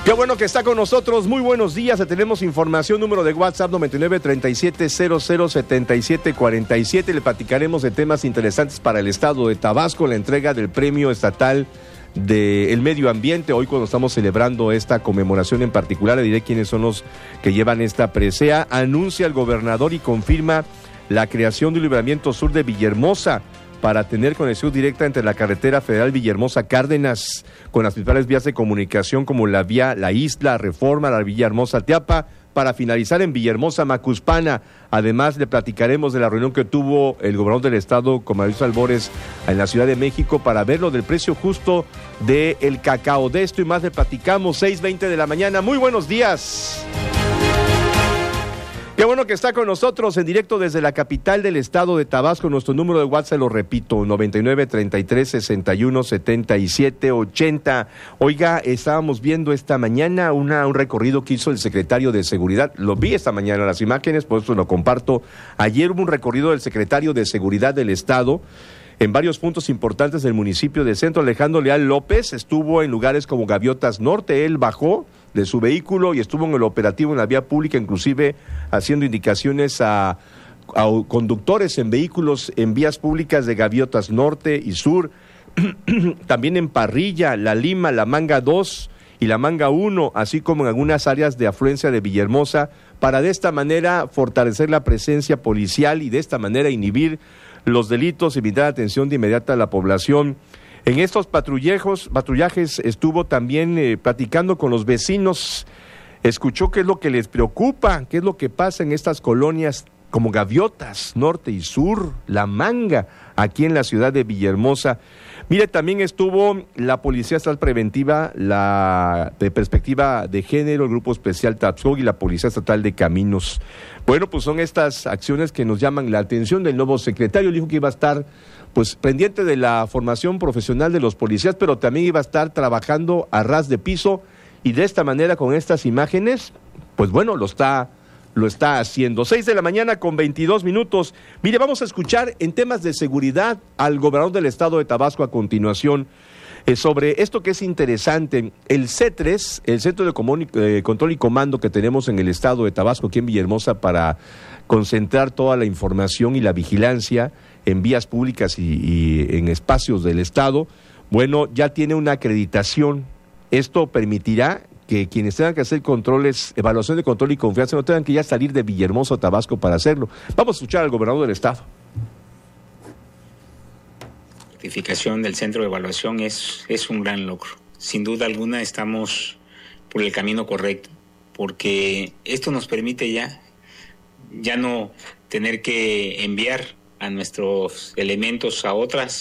Qué bueno que está con nosotros. Muy buenos días. Tenemos información, número de WhatsApp 9937007747. Le platicaremos de temas interesantes para el estado de Tabasco, la entrega del Premio Estatal del Medio Ambiente. Hoy, cuando estamos celebrando esta conmemoración en particular, le diré quiénes son los que llevan esta presea. Anuncia el gobernador y confirma la creación de un libramiento sur de Villahermosa para tener conexión directa entre la carretera federal Villahermosa-Cárdenas con las principales vías de comunicación como la vía La Isla, Reforma, la Villahermosa-Teapa, para finalizar en Villahermosa-Macuspana. Además, le platicaremos de la reunión que tuvo el gobernador del estado con Mauricio Albores en la Ciudad de México para ver lo del precio justo del cacao. De esto y más le platicamos, 6:20 de la mañana. Muy buenos días. Qué bueno que está con nosotros en directo desde la capital del estado de Tabasco. Nuestro número de WhatsApp, lo repito, 9933617780. Oiga, estábamos viendo esta mañana un recorrido que hizo el secretario de Seguridad. Lo vi esta mañana en las imágenes, por eso lo comparto. Ayer hubo un recorrido del secretario de Seguridad del estado en varios puntos importantes del municipio de Centro. Alejandro Leal López estuvo en lugares como Gaviotas Norte. Él bajó de su vehículo y estuvo en el operativo en la vía pública, inclusive haciendo indicaciones a conductores en vehículos en vías públicas de Gaviotas Norte y Sur, también en Parrilla, La Lima, La Manga 2 y La Manga 1, así como en algunas áreas de afluencia de Villahermosa, para de esta manera fortalecer la presencia policial y de esta manera inhibir los delitos y brindar atención de inmediata a la población. En estos patrullajes estuvo también platicando con los vecinos, escuchó qué es lo que les preocupa, qué es lo que pasa en estas colonias como Gaviotas Norte y Sur, La Manga, aquí en la ciudad de Villahermosa. Mire, también estuvo la Policía Estatal Preventiva, la de Perspectiva de Género, el Grupo Especial Tapscog y la Policía Estatal de Caminos. Bueno, pues son estas acciones que nos llaman la atención del nuevo secretario. Dijo que iba a estar pues pendiente de la formación profesional de los policías, pero también iba a estar trabajando a ras de piso, y de esta manera, con estas imágenes, pues bueno, lo está haciendo. 6:22 a.m. Mire, vamos a escuchar en temas de seguridad al gobernador del estado de Tabasco a continuación, sobre esto que es interesante. El C3, el Centro de Control y Comando que tenemos en el estado de Tabasco, aquí en Villahermosa, para concentrar toda la información y la vigilancia en vías públicas y en espacios del estado, bueno, ya tiene una acreditación. Esto permitirá que quienes tengan que hacer controles, evaluación de control y confianza, no tengan que ya salir de Villahermosa o Tabasco para hacerlo. Vamos a escuchar al gobernador del estado. La certificación del centro de evaluación es un gran logro. Sin duda alguna estamos por el camino correcto, porque esto nos permite ya no tener que enviar a nuestros elementos a otras